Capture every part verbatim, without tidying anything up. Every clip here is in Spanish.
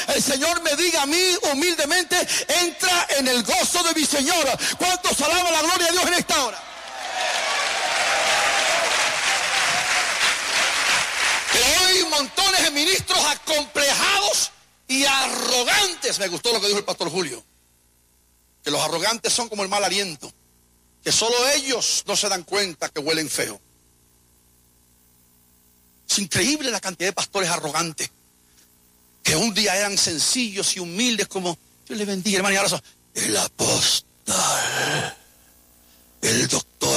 el Señor me diga a mí humildemente: entra en el gozo de mi Señor. ¿Cuántos alaban la gloria de Dios en esta hora? Pero hoy montones de ministros acomplejados y arrogantes. Me gustó lo que dijo el pastor Julio, que los arrogantes son como el mal aliento, que solo ellos no se dan cuenta que huelen feo. Es increíble la cantidad de pastores arrogantes, que un día eran sencillos y humildes, como Dios les bendiga, hermano, y ahora son el apóstol, el doctor.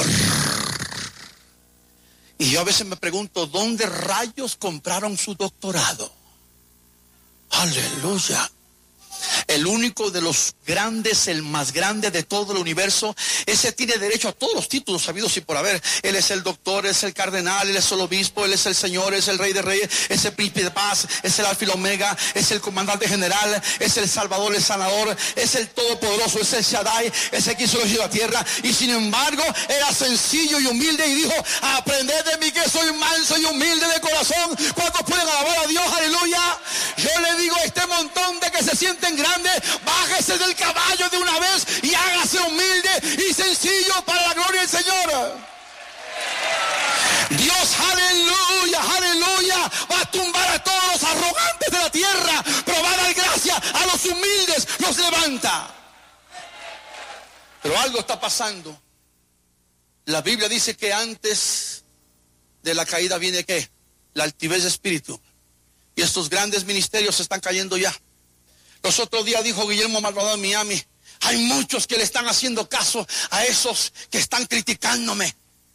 Y yo a veces me pregunto, ¿dónde rayos compraron su doctorado? Aleluya. El único de los grandes, el más grande de todo el universo, ese tiene derecho a todos los títulos sabidos y por haber. Él es el doctor, él es el cardenal, él es el obispo, él es el Señor, es el Rey de Reyes, es el príncipe de paz, es el alfa y el omega, es el comandante general, es el salvador, el sanador, es el todopoderoso, es el Shaddai, es el que hizo los cielos y la tierra. Y sin embargo era sencillo y humilde y dijo: aprended de mí que soy manso y humilde de corazón. ¿Cuántos pueden alabar a Dios? Aleluya. Yo le digo a este montón de que se sienten grandes: bájese del caballo de una vez y hágase humilde y sencillo para la gloria del Señor. Dios, aleluya, aleluya, va a tumbar a todos los arrogantes de la tierra, pero va a dar gracia a los humildes, los levanta. Pero algo está pasando. La Biblia dice que antes de la caída viene ¿qué? La altivez de espíritu. Y estos grandes ministerios se están cayendo ya. Los otros días dijo Guillermo Maldonado en Miami: hay muchos que le están haciendo caso a esos que están criticándome.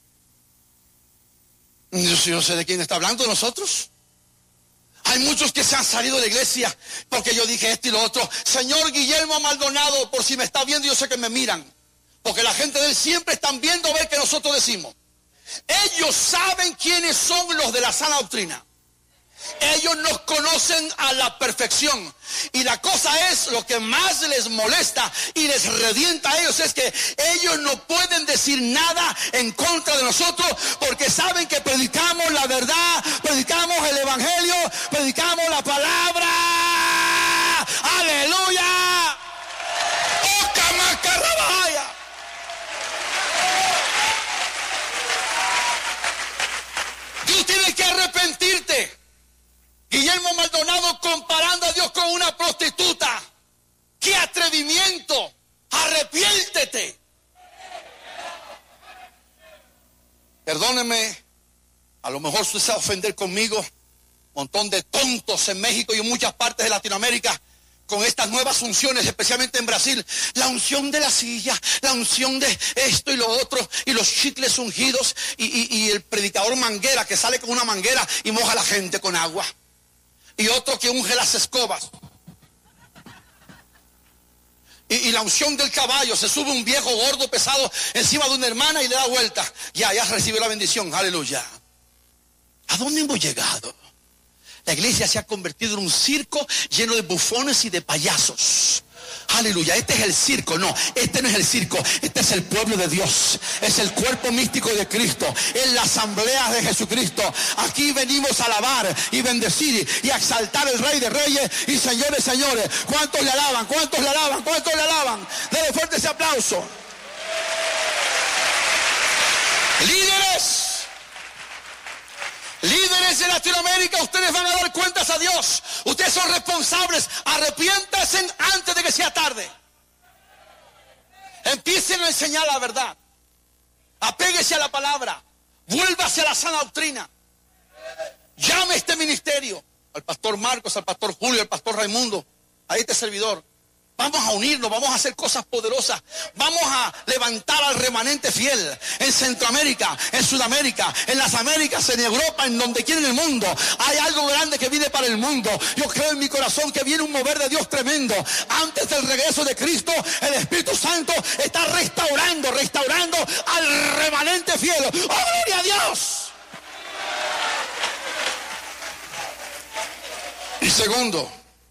Yo no sé de quién está hablando, nosotros. Hay muchos que se han salido de la iglesia porque yo dije esto y lo otro. Señor Guillermo Maldonado, por si me está viendo, yo sé que me miran, porque la gente de él siempre están viendo a ver qué nosotros decimos. Ellos saben quiénes son los de la sana doctrina. Ellos nos conocen a la perfección. Y la cosa es, lo que más les molesta y les revienta a ellos es que ellos no pueden decir nada en contra de nosotros, porque saben que predicamos la verdad, predicamos el evangelio, predicamos la palabra. Aleluya. Oh, camacarrabaya. Tú tienes que arrepentirte. Guillermo Maldonado comparando a Dios con una prostituta. ¡Qué atrevimiento! ¡Arrepiéntete! Perdóneme, a lo mejor usted se va a ofender conmigo. Montón de tontos en México y en muchas partes de Latinoamérica con estas nuevas unciones, especialmente en Brasil. La unción de la silla, la unción de esto y lo otro, y los chicles ungidos, y, y, y el predicador manguera que sale con una manguera y moja a la gente con agua. Y otro que unge las escobas. Y, y la unción del caballo, se sube un viejo gordo pesado encima de una hermana y le da vuelta. Ya, ya recibió la bendición, aleluya. ¿A dónde hemos llegado? La iglesia se ha convertido en un circo lleno de bufones y de payasos. Aleluya, este es el circo. No, este no es el circo, este es el pueblo de Dios. Es el cuerpo místico de Cristo, es la asamblea de Jesucristo. Aquí venimos a alabar y bendecir y a exaltar al Rey de Reyes y Señores, señores. ¿Cuántos le alaban? ¿Cuántos le alaban? ¿Cuántos le alaban? Dele fuerte ese aplauso. Líderes, líderes de Latinoamérica, ustedes van a dar cuentas a Dios. Ustedes son responsables. Arrepiéntanse antes de que sea tarde. Empiecen a enseñar la verdad. Apéguese a la palabra. Vuélvase a la sana doctrina. Llame a este ministerio, al pastor Marcos, al pastor Julio, al pastor Raimundo, a este servidor. Vamos a unirnos, vamos a hacer cosas poderosas. Vamos a levantar al remanente fiel en Centroamérica, en Sudamérica, en las Américas, en Europa, en donde quiera en el mundo. Hay algo grande que viene para el mundo. Yo creo en mi corazón que viene un mover de Dios tremendo. Antes del regreso de Cristo, el Espíritu Santo está restaurando, restaurando al remanente fiel. ¡Oh, gloria a Dios! Y segundo,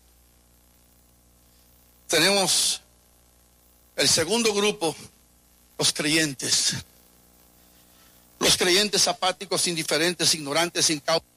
tenemos el segundo grupo, los creyentes. Los creyentes apáticos, indiferentes, ignorantes, sin causa.